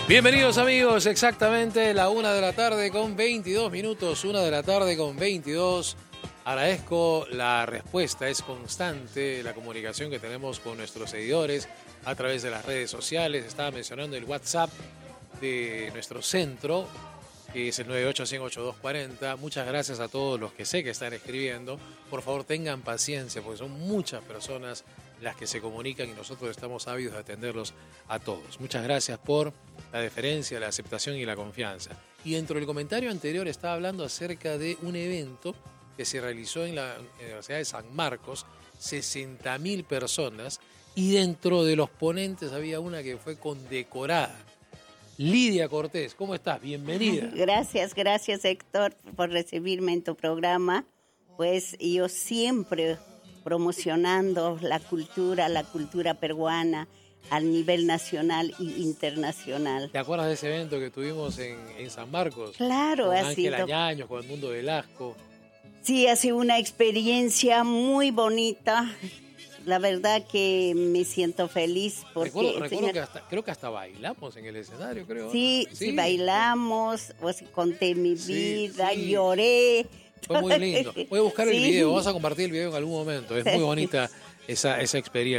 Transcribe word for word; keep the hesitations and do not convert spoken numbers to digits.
Bienvenidos amigos, exactamente la una de la tarde con veintidós minutos, una de la tarde con veintidós. Agradezco la respuesta, es constante la comunicación que tenemos con nuestros seguidores a través de las redes sociales. Estaba mencionando el WhatsApp de nuestro centro, que es el nueve ocho cien ochenta y dos cuarenta. Muchas gracias a todos los que sé que están escribiendo. Por favor tengan paciencia porque son muchas personas las que se comunican y nosotros estamos ávidos de atenderlos a todos. Muchas gracias por la deferencia, la aceptación y la confianza. Y dentro del comentario anterior estaba hablando acerca de un evento que se realizó en la Universidad de San Marcos, sesenta mil personas, y dentro de los ponentes había una que fue condecorada. Lidia Cortés, ¿cómo estás? Bienvenida. Gracias, gracias Héctor por recibirme en tu programa. Pues yo siempre promocionando la cultura, la cultura peruana a nivel nacional e internacional. ¿Te acuerdas de ese evento que tuvimos en, en San Marcos? Claro, con ha Ángel sido... Añaños, con el Mundo Velasco. Sí, ha sido una experiencia muy bonita. La verdad que me siento feliz porque... Recuerdo, recuerdo señor... que hasta, creo que hasta bailamos en el escenario, creo. Sí, sí, sí bailamos, o sea, conté mi vida, sí, sí. lloré. Fue muy lindo. Voy a buscar sí. el video, vamos a compartir el video en algún momento. Es muy bonita esa, esa experiencia.